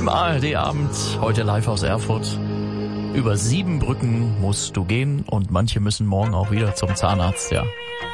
Im ARD-Abend, heute live aus Erfurt. Über 7 Brücken musst du gehen und manche müssen morgen auch wieder zum Zahnarzt, ja.